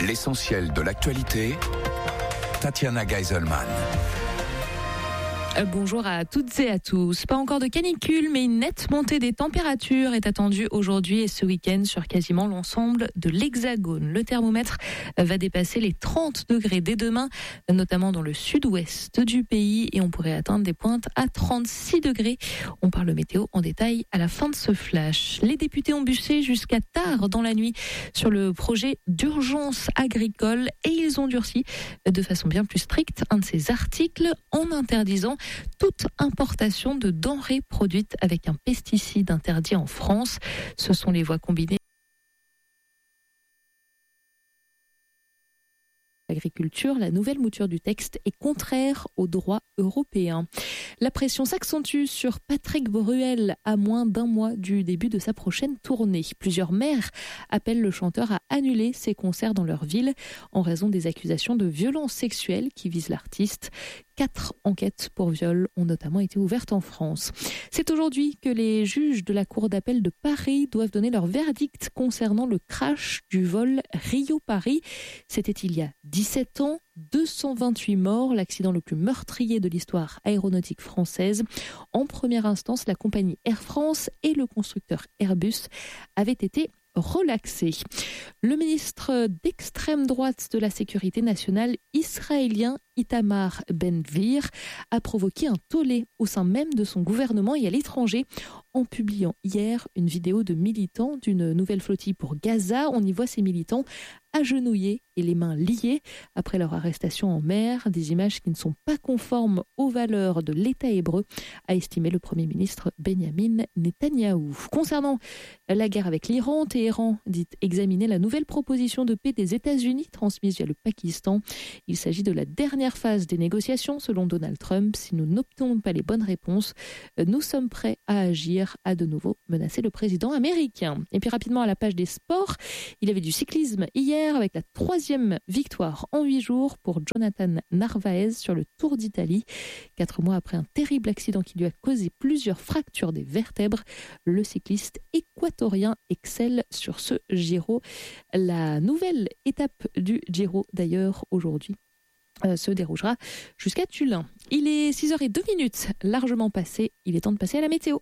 L'essentiel de l'actualité, Tatiana Geiselman. Bonjour à toutes et à tous. Pas encore de canicule, mais une nette montée des températures est attendue aujourd'hui et ce week-end sur quasiment l'ensemble de l'Hexagone. Le thermomètre va dépasser les 30 degrés dès demain, notamment dans le sud-ouest du pays, et on pourrait atteindre des pointes à 36 degrés. On parle météo en détail à la fin de ce flash. Les députés ont bussé jusqu'à tard dans la nuit sur le projet d'urgence agricole et ils ont durci de façon bien plus stricte un de ces articles en interdisant toute importation de denrées produites avec un pesticide interdit en France. Ce sont les voies combinées. Agriculture, la nouvelle mouture du texte est contraire au droit européen. La pression s'accentue sur Patrick Bruel à moins d'un mois du début de sa prochaine tournée. Plusieurs maires appellent le chanteur à annuler ses concerts dans leur ville en raison des accusations de violences sexuelles qui visent l'artiste. 4 enquêtes pour viol ont notamment été ouvertes en France. C'est aujourd'hui que les juges de la Cour d'appel de Paris doivent donner leur verdict concernant le crash du vol Rio-Paris. C'était il y a 17 ans, 228 morts, l'accident le plus meurtrier de l'histoire aéronautique française. En première instance, la compagnie Air France et le constructeur Airbus avaient été relaxé. Le ministre d'extrême droite de la sécurité nationale israélien Itamar Ben-Gvir a provoqué un tollé au sein même de son gouvernement et à l'étranger en publiant hier une vidéo de militants d'une nouvelle flottille pour Gaza. On y voit ces militants agenouillés et les mains liées après leur arrestation en mer. Des images qui ne sont pas conformes aux valeurs de l'État hébreu, a estimé le Premier ministre Benjamin Netanyahou. Concernant la guerre avec l'Iran, Téhéran dit examiner la nouvelle proposition de paix des États-Unis transmise via le Pakistan. Il s'agit de la dernière phase des négociations selon Donald Trump. Si nous n'obtenons pas les bonnes réponses, nous sommes prêts à agir, a de nouveau menacé le président américain. Et puis rapidement à la page des sports, il y avait du cyclisme hier avec la 3e victoire en 8 jours pour Jonathan Narvaez sur le Tour d'Italie. 4 mois après un terrible accident qui lui a causé plusieurs fractures des vertèbres, le cycliste équatorien excelle sur ce Giro. La nouvelle étape du Giro d'ailleurs aujourd'hui se déroulera jusqu'à Tullin. Il est 6h02, largement passé. Il est temps de passer à la météo.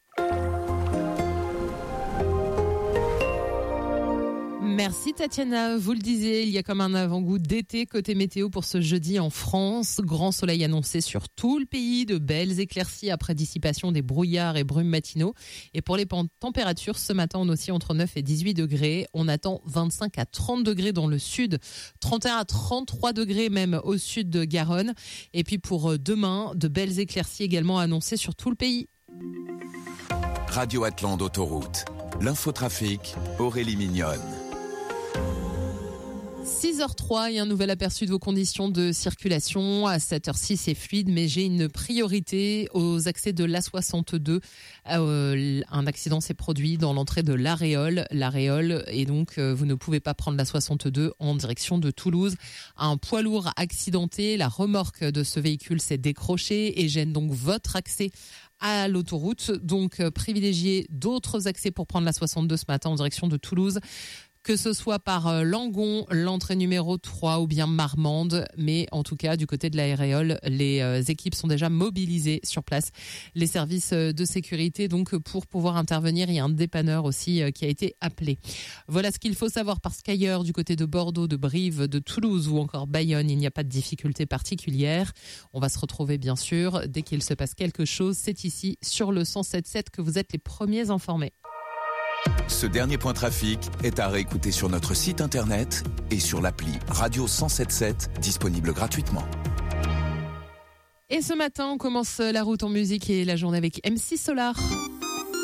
Merci Tatiana, vous le disiez, il y a comme un avant-goût d'été côté météo pour ce jeudi en France. Grand soleil annoncé sur tout le pays, de belles éclaircies après dissipation des brouillards et brumes matinaux. Et pour les températures, ce matin on oscille entre 9 et 18 degrés. On attend 25 à 30 degrés dans le sud, 31 à 33 degrés même au sud de Garonne. Et puis pour demain, de belles éclaircies également annoncées sur tout le pays. Radio Atlante Autoroute. L'infotrafic, Aurélie Mignonne. 6h03 et un nouvel aperçu de vos conditions de circulation. À 7h06, c'est fluide, mais j'ai une priorité aux accès de l'A62. Un accident s'est produit dans l'entrée de l'Aréole. Et donc, vous ne pouvez pas prendre l'A62 en direction de Toulouse. Un poids lourd accidenté, la remorque de ce véhicule s'est décrochée et gêne donc votre accès à l'autoroute. Donc, privilégiez d'autres accès pour prendre l'A62 ce matin en direction de Toulouse. Que ce soit par Langon, l'entrée numéro 3 ou bien Marmande. Mais en tout cas, du côté de l'Aréole, les équipes sont déjà mobilisées sur place. Les services de sécurité, donc, pour pouvoir intervenir. Il y a un dépanneur aussi qui a été appelé. Voilà ce qu'il faut savoir parce qu'ailleurs, du côté de Bordeaux, de Brive, de Toulouse ou encore Bayonne, il n'y a pas de difficulté particulière. On va se retrouver, bien sûr, dès qu'il se passe quelque chose. C'est ici, sur le 107.7, que vous êtes les premiers informés. Ce dernier point trafic est à réécouter sur notre site internet et sur l'appli Radio 107.7, disponible gratuitement. Et ce matin, on commence la route en musique et la journée avec MC Solar.